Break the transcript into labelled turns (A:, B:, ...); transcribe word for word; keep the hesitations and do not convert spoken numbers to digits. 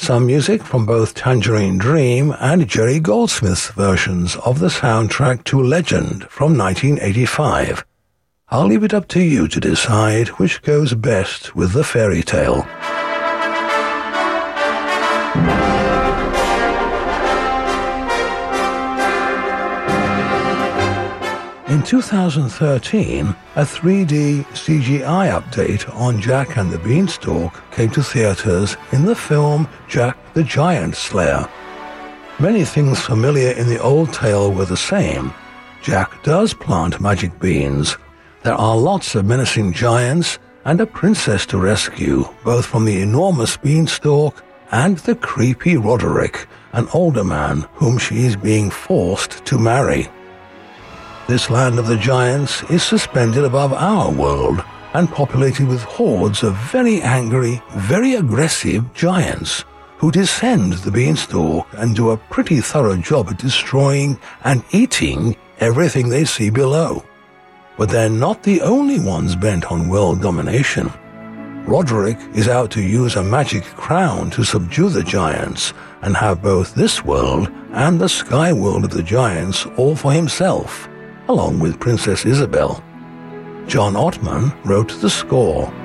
A: Some music from both Tangerine Dream and Jerry Goldsmith's versions of the soundtrack to Legend from nineteen eighty-five. I'll leave it up to you to decide which goes best with the fairy tale. In two thousand thirteen, a three D C G I update on Jack and the Beanstalk came to theaters in the film Jack the Giant Slayer. Many things familiar in the old tale were the same. Jack does plant magic beans. There are lots of menacing giants and a princess to rescue, both from the enormous beanstalk and the creepy Roderick, an older man whom she is being forced to marry. This land of the giants is suspended above our world and populated with hordes of very angry, very aggressive giants who descend the beanstalk and do a pretty thorough job at destroying and eating everything they see below. But they're not the only ones bent on world domination. Roderick is out to use a magic crown to subdue the giants and have both this world and the sky world of the giants all for himself, along with Princess Isabel. John Ottman wrote the score.